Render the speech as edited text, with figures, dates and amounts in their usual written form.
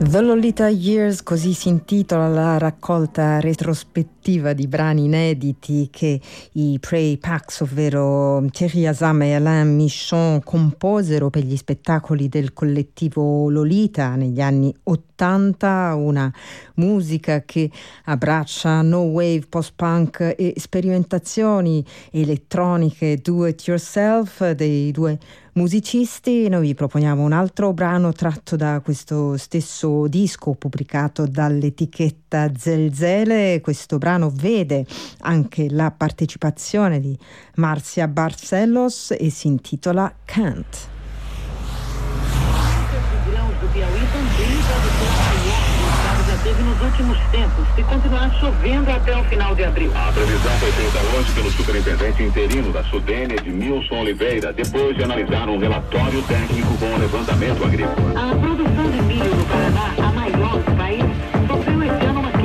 The Lolita Years, così si intitola la raccolta retrospettiva di brani inediti che i Prey Pax, ovvero Thierry Hazam e Alain Michon, composero per gli spettacoli del collettivo Lolita negli anni 80, una musica che abbraccia no wave, post-punk e sperimentazioni elettroniche do it yourself dei due musicisti. Noi vi proponiamo un altro brano tratto da questo stesso disco pubblicato dall'etichetta Zelzele. Questo brano vede anche la partecipazione di Marcia Barcelos e si intitola Can't. Teve nos últimos tempos e continuar chovendo até o final de abril. A previsão foi feita hoje pelo superintendente interino da SUDENE, Edmilson Oliveira, depois de analisar um relatório técnico com o levantamento agrícola.